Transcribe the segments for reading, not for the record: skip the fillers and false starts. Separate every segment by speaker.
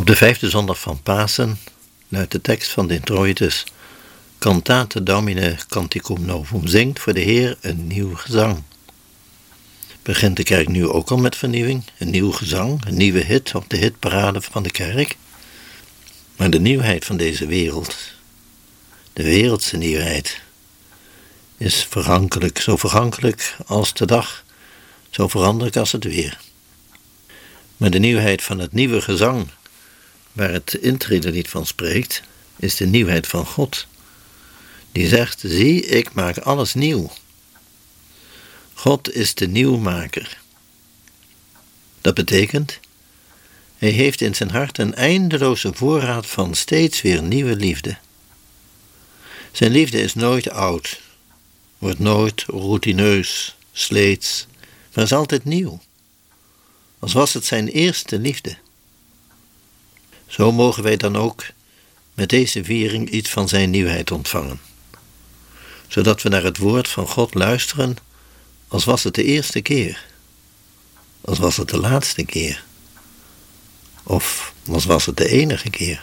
Speaker 1: Op de 5e zondag van Pasen luidt de tekst van de introitus: Cantate Domine Canticum Novum, zingt voor de Heer een nieuw gezang. Begint de kerk nu ook al met vernieuwing, een nieuw gezang, een nieuwe hit op de hitparade van de kerk? Maar de nieuwheid van deze wereld, de wereldse nieuwheid, is vergankelijk, zo vergankelijk als de dag, zo veranderlijk als het weer. Maar de nieuwheid van het nieuwe gezang, waar het intredelied van spreekt, is de nieuwheid van God. Die zegt: zie, ik maak alles nieuw. God is de nieuwmaker. Dat betekent, hij heeft in zijn hart een eindeloze voorraad van steeds weer nieuwe liefde. Zijn liefde is nooit oud, wordt nooit routineus, sleets, maar is altijd nieuw. Als was het zijn eerste liefde. Zo mogen wij dan ook met deze viering iets van zijn nieuwheid ontvangen. Zodat we naar het woord van God luisteren als was het de eerste keer. Als was het de laatste keer. Of als was het de enige keer.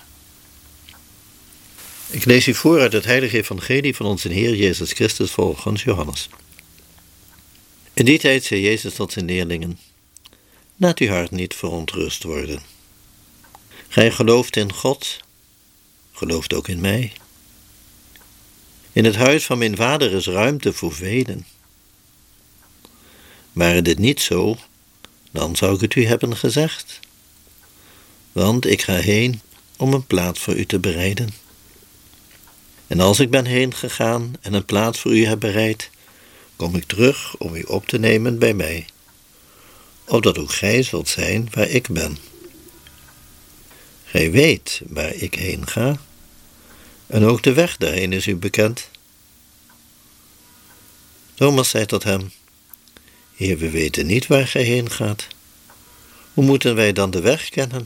Speaker 1: Ik lees u voor uit het heilige evangelie van onze Heer Jezus Christus volgens Johannes. In die tijd zei Jezus tot zijn leerlingen: laat uw hart niet verontrust worden. Gij gelooft in God, gelooft ook in mij. In het huis van mijn vader is ruimte voor velen. Ware dit niet zo, dan zou ik het u hebben gezegd. Want ik ga heen om een plaats voor u te bereiden. En als ik ben heen gegaan en een plaats voor u heb bereid, kom ik terug om u op te nemen bij mij, opdat ook gij zult zijn waar ik ben. Gij weet waar ik heen ga, en ook de weg daarheen is u bekend. Thomas zei tot hem: Heer, we weten niet waar gij heen gaat. Hoe moeten wij dan de weg kennen?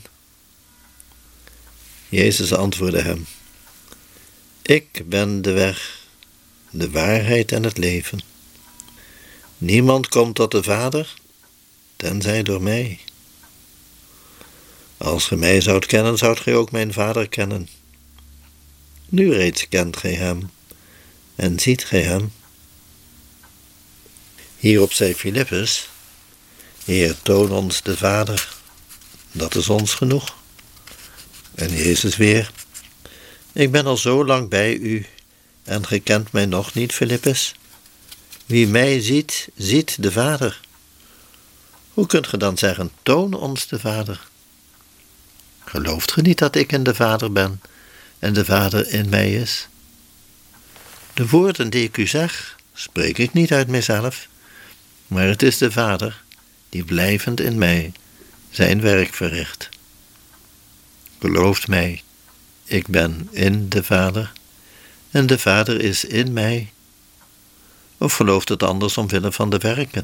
Speaker 1: Jezus antwoordde hem: ik ben de weg, de waarheid en het leven. Niemand komt tot de Vader, tenzij door mij. Als gij mij zoudt kennen, zoudt gij ook mijn Vader kennen. Nu reeds kent gij hem en ziet gij hem. Hierop zei Filippus: Heer, toon ons de Vader, dat is ons genoeg. En Jezus weer: ik ben al zo lang bij u en gij kent mij nog niet, Filippus. Wie mij ziet, ziet de Vader. Hoe kunt ge dan zeggen: toon ons de Vader? Gelooft ge niet dat ik in de Vader ben en de Vader in mij is? De woorden die ik u zeg, spreek ik niet uit mijzelf, maar het is de Vader die blijvend in mij zijn werk verricht. Gelooft mij, ik ben in de Vader en de Vader is in mij. Of gelooft het anders omwille van de werken?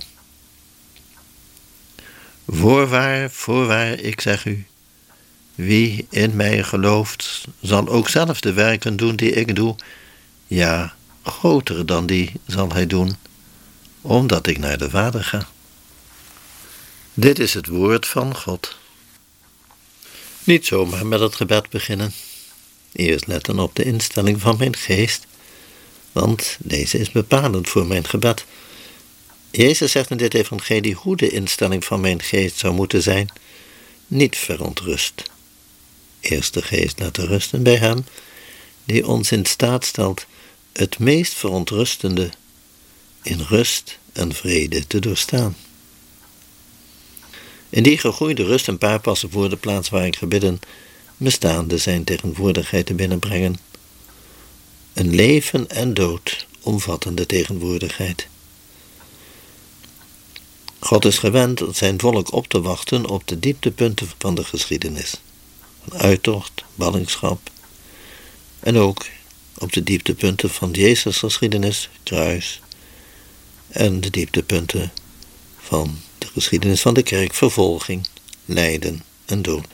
Speaker 1: Voorwaar, ik zeg u, wie in mij gelooft, zal ook zelf de werken doen die ik doe. Ja, groter dan die zal hij doen, omdat ik naar de Vader ga. Dit is het woord van God. Niet zomaar met het gebed beginnen. Eerst letten op de instelling van mijn geest, want deze is bepalend voor mijn gebed. Jezus zegt in dit evangelie hoe de instelling van mijn geest zou moeten zijn: niet verontrust. Eerst de geest laten rusten bij hem die ons in staat stelt het meest verontrustende in rust en vrede te doorstaan. In die gegroeide rust een paar passen voor de plaats waar ik gebidden bestaande zijn tegenwoordigheid te binnenbrengen. Een leven en dood omvattende tegenwoordigheid. God is gewend zijn volk op te wachten op de dieptepunten van de geschiedenis. Van uittocht, ballingschap en ook op de dieptepunten van Jezus' geschiedenis, kruis, en de dieptepunten van de geschiedenis van de kerk, vervolging, lijden en dood.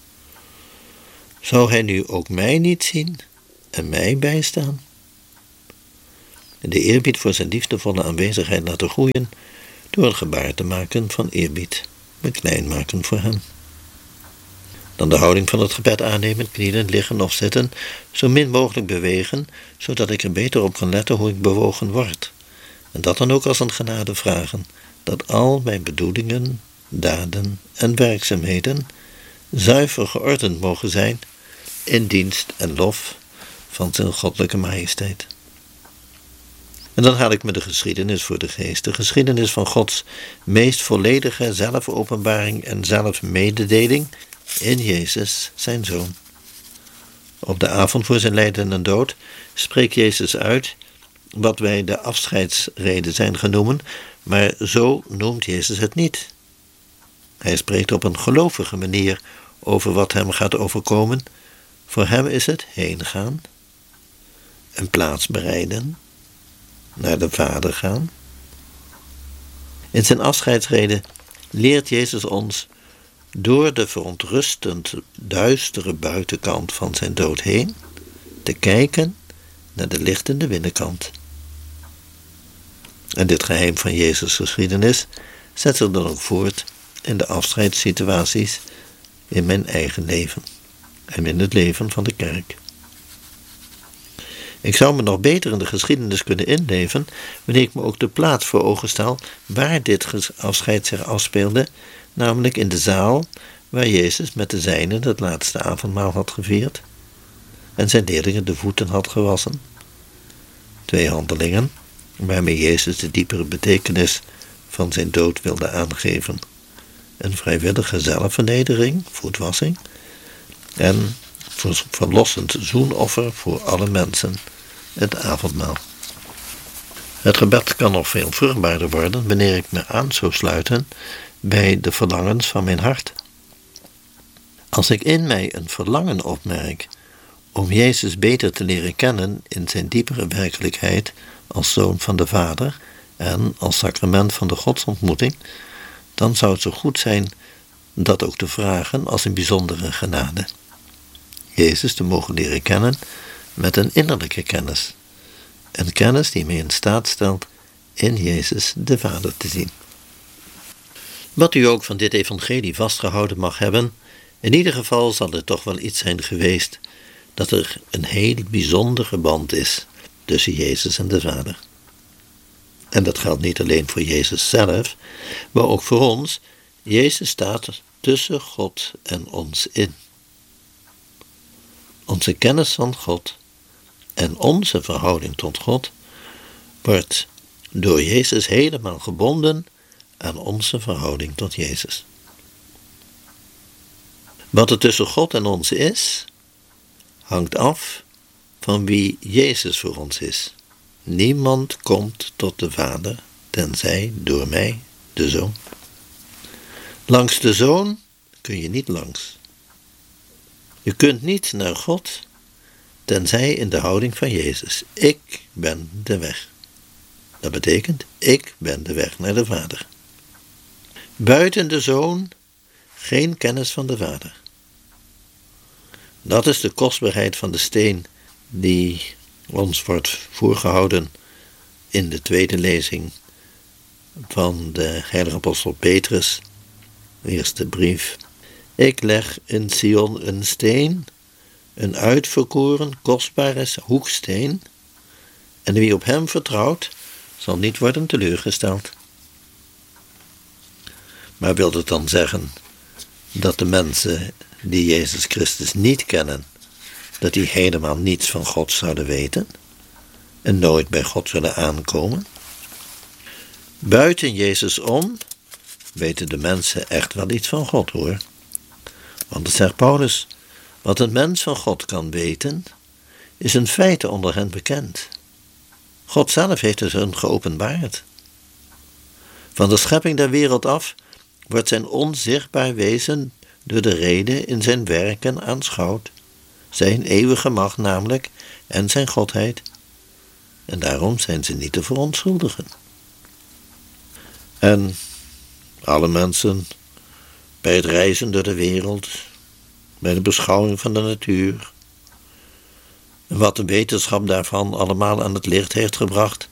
Speaker 1: Zou hij nu ook mij niet zien en mij bijstaan? De eerbied voor zijn liefdevolle aanwezigheid laten groeien door een gebaar te maken van eerbied, me klein maken voor hem. Dan de houding van het gebed aannemen, knielen, liggen of zitten, zo min mogelijk bewegen, zodat ik er beter op kan letten hoe ik bewogen word. En dat dan ook als een genade vragen, dat al mijn bedoelingen, daden en werkzaamheden zuiver geordend mogen zijn in dienst en lof van zijn goddelijke majesteit. En dan haal ik me de geschiedenis voor de geest, de geschiedenis van Gods meest volledige zelfopenbaring en zelfmededeling in Jezus, zijn Zoon. Op de avond voor zijn lijden en dood spreekt Jezus uit wat wij de afscheidsreden zijn genoemd, maar zo noemt Jezus het niet. Hij spreekt op een gelovige manier over wat hem gaat overkomen. Voor hem is het heen gaan, een plaats bereiden, naar de Vader gaan. In zijn afscheidsrede leert Jezus ons door de verontrustend duistere buitenkant van zijn dood heen te kijken naar de lichtende binnenkant. En dit geheim van Jezus' geschiedenis zet zich dan ook voort in de afscheidssituaties in mijn eigen leven en in het leven van de kerk. Ik zou me nog beter in de geschiedenis kunnen inleven wanneer ik me ook de plaats voor ogen stel waar dit afscheid zich afspeelde, namelijk in de zaal waar Jezus met de zijnen het laatste avondmaal had gevierd en zijn leerlingen de voeten had gewassen. 2 handelingen waarmee Jezus de diepere betekenis van zijn dood wilde aangeven. Een vrijwillige zelfvernedering, voetwassing, en verlossend zoenoffer voor alle mensen, het avondmaal. Het gebed kan nog veel vruchtbaarder worden wanneer ik me aan zou sluiten bij de verlangens van mijn hart. Als ik in mij een verlangen opmerk om Jezus beter te leren kennen in zijn diepere werkelijkheid als Zoon van de Vader en als sacrament van de godsontmoeting, dan zou het zo goed zijn dat ook te vragen als een bijzondere genade. Jezus te mogen leren kennen met een innerlijke kennis. Een kennis die mij in staat stelt in Jezus de Vader te zien. Wat u ook van dit evangelie vastgehouden mag hebben, in ieder geval zal er toch wel iets zijn geweest dat er een heel bijzondere band is tussen Jezus en de Vader. En dat geldt niet alleen voor Jezus zelf, maar ook voor ons. Jezus staat tussen God en ons in. Onze kennis van God en onze verhouding tot God wordt door Jezus helemaal gebonden aan onze verhouding tot Jezus. Wat er tussen God en ons is, hangt af van wie Jezus voor ons is. Niemand komt tot de Vader, tenzij door mij, de Zoon. Langs de Zoon kun je niet langs. Je kunt niet naar God, tenzij in de houding van Jezus. Ik ben de weg. Dat betekent, ik ben de weg naar de Vader. Buiten de Zoon geen kennis van de Vader. Dat is de kostbaarheid van de steen die ons wordt voorgehouden in de tweede lezing van de heilige apostel Petrus, eerste brief. Ik leg in Sion een steen, een uitverkoren, kostbare hoeksteen, en wie op hem vertrouwt, zal niet worden teleurgesteld. Maar wil het dan zeggen dat de mensen die Jezus Christus niet kennen, dat die helemaal niets van God zouden weten en nooit bij God zullen aankomen? Buiten Jezus om weten de mensen echt wel iets van God, hoor. Want het zegt Paulus, wat een mens van God kan weten, is in feite onder hen bekend. God zelf heeft het hun geopenbaard. Van de schepping der wereld af wordt zijn onzichtbaar wezen door de rede in zijn werken aanschouwd. Zijn eeuwige macht namelijk en zijn godheid. En daarom zijn ze niet te verontschuldigen. En alle mensen bij het reizen door de wereld, bij de beschouwing van de natuur, en wat de wetenschap daarvan allemaal aan het licht heeft gebracht,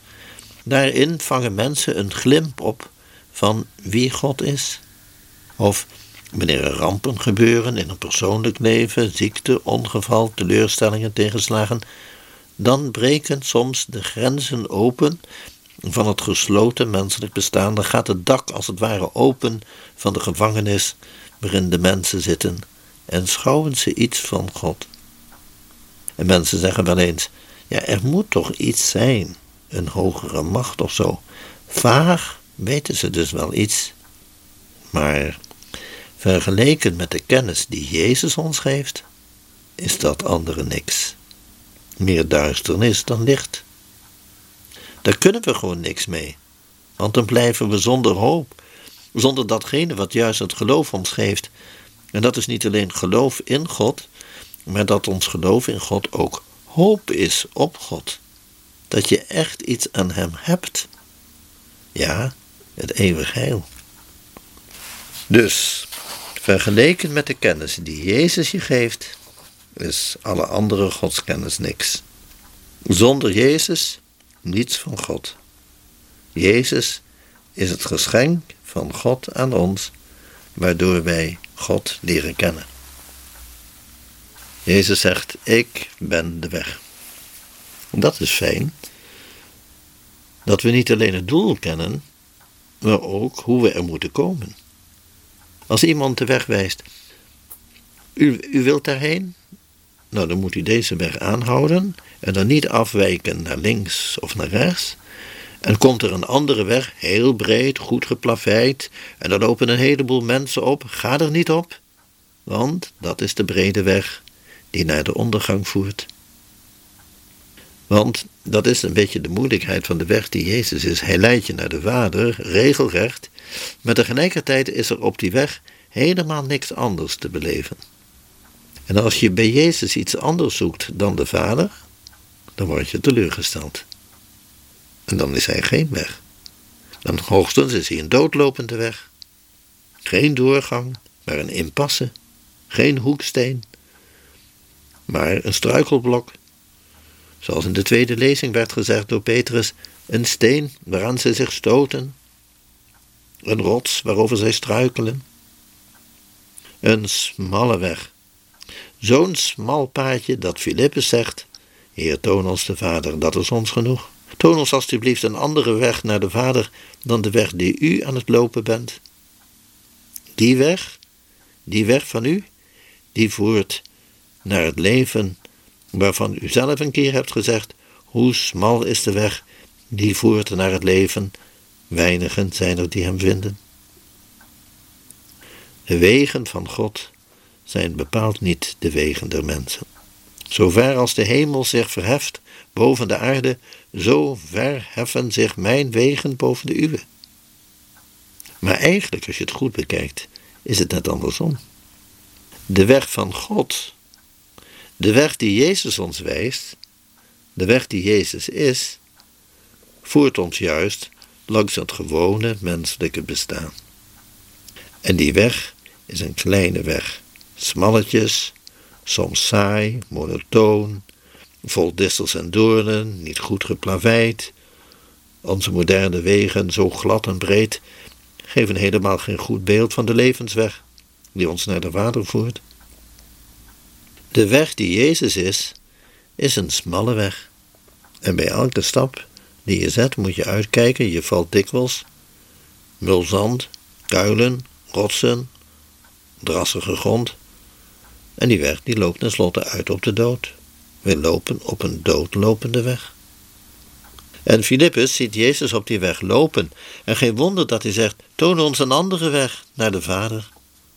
Speaker 1: daarin vangen mensen een glimp op van wie God is. Of Wanneer er rampen gebeuren in een persoonlijk leven, ziekte, ongeval, teleurstellingen, tegenslagen, dan breken soms de grenzen open van het gesloten menselijk bestaan. Dan gaat het dak als het ware open van de gevangenis waarin de mensen zitten en schouwen ze iets van God. En mensen zeggen wel eens, ja, er moet toch iets zijn, een hogere macht of zo. Vaag weten ze dus wel iets, maar vergeleken met de kennis die Jezus ons geeft, is dat andere niks. Meer duisternis dan licht. Daar kunnen we gewoon niks mee, want dan blijven we zonder hoop, zonder datgene wat juist het geloof ons geeft. En dat is niet alleen geloof in God, maar dat ons geloof in God ook hoop is op God. Dat je echt iets aan Hem hebt. Ja, het eeuwig heil. Dus, vergeleken met de kennis die Jezus je geeft, is alle andere godskennis niks. Zonder Jezus niets van God. Jezus is het geschenk van God aan ons, waardoor wij God leren kennen. Jezus zegt, ik ben de weg. Dat is fijn, dat we niet alleen het doel kennen, maar ook hoe we er moeten komen. Als iemand de weg wijst, u wilt daarheen? Nou, dan moet u deze weg aanhouden en dan niet afwijken naar links of naar rechts. En komt er een andere weg, heel breed, goed geplaveid, en dan lopen een heleboel mensen op. Ga er niet op, want dat is de brede weg die naar de ondergang voert. Want dat is een beetje de moeilijkheid van de weg die Jezus is. Hij leidt je naar de Vader, regelrecht, maar tegelijkertijd is er op die weg helemaal niks anders te beleven. En als je bij Jezus iets anders zoekt dan de Vader, dan word je teleurgesteld. En dan is hij geen weg. Dan hoogstens is hij een doodlopende weg. Geen doorgang, maar een impasse. Geen hoeksteen, maar een struikelblok. Zoals in de tweede lezing werd gezegd door Petrus, een steen waaraan zij zich stoten. Een rots waarover zij struikelen. Een smalle weg. Zo'n smal paadje dat Filippus zegt, Heer, toon ons de Vader, dat is ons genoeg. Toon ons alstublieft een andere weg naar de Vader dan de weg die u aan het lopen bent. Die weg van u, die voert naar het leven waarvan u zelf een keer hebt gezegd, hoe smal is de weg, die voert naar het leven, weinigen zijn er die hem vinden. De wegen van God zijn bepaald niet de wegen der mensen. Zover als de hemel zich verheft boven de aarde, zo verheffen zich mijn wegen boven de uwe. Maar eigenlijk, als je het goed bekijkt, is het net andersom. De weg van God, de weg die Jezus ons wijst, de weg die Jezus is, voert ons juist langs het gewone menselijke bestaan. En die weg is een kleine weg, smalletjes, soms saai, monotoon, vol distels en doornen, niet goed geplaveid. Onze moderne wegen, zo glad en breed, geven helemaal geen goed beeld van de levensweg die ons naar de Vader voert. De weg die Jezus is een smalle weg. En bij elke stap die je zet moet je uitkijken, je valt dikwijls. Mulzand, kuilen, rotsen, drassige grond. En die weg die loopt tenslotte uit op de dood. We lopen op een doodlopende weg. En Filippus ziet Jezus op die weg lopen. En geen wonder dat hij zegt, toon ons een andere weg naar de Vader.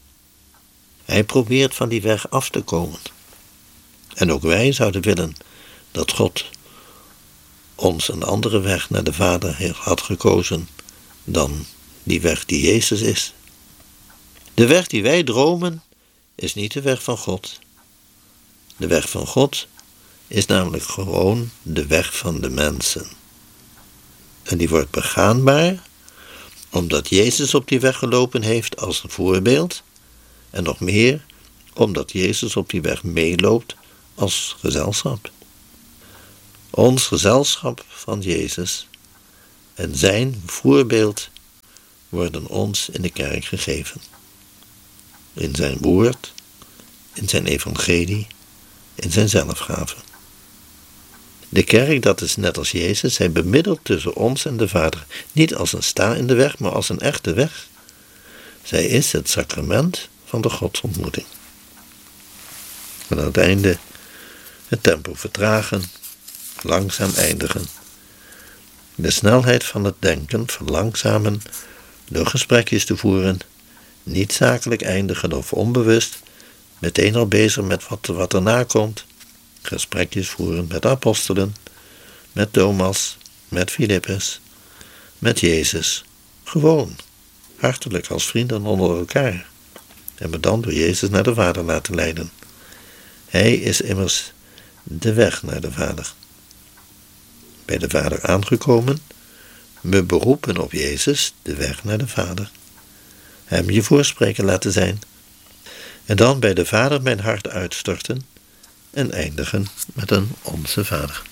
Speaker 1: Hij probeert van die weg af te komen. En ook wij zouden willen dat God ons een andere weg naar de Vader had gekozen dan die weg die Jezus is. De weg die wij dromen is niet de weg van God. De weg van God is namelijk gewoon de weg van de mensen. En die wordt begaanbaar omdat Jezus op die weg gelopen heeft als een voorbeeld en nog meer omdat Jezus op die weg meeloopt als gezelschap. Ons gezelschap van Jezus en zijn voorbeeld worden ons in de kerk gegeven. in zijn woord, in zijn evangelie, in zijn zelfgave. De kerk, dat is net als Jezus, zij bemiddelt tussen ons en de Vader. Niet als een sta in de weg, maar als een echte weg. Zij is het sacrament van de godsontmoeting. En aan het einde het tempo vertragen, langzaam eindigen. De snelheid van het denken verlangzamen door gesprekjes te voeren, niet zakelijk eindigen of onbewust, meteen al bezig met wat erna komt. Gesprekjes voeren met apostelen, met Thomas, met Filippus, met Jezus. Gewoon, hartelijk als vrienden onder elkaar. En me dan door Jezus naar de Vader laten leiden. Hij is immers de weg naar de Vader. Bij de Vader aangekomen, me beroepen op Jezus, de weg naar de Vader. Hem je voorspreker laten zijn. En dan bij de Vader mijn hart uitstorten en eindigen met een Onze Vader.